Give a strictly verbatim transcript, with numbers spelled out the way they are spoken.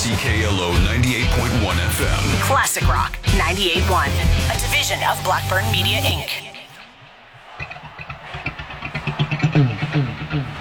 C K L O ninety-eight point one F M. Classic Rock ninety-eight point one, a division of Blackburn Media, Incorporated.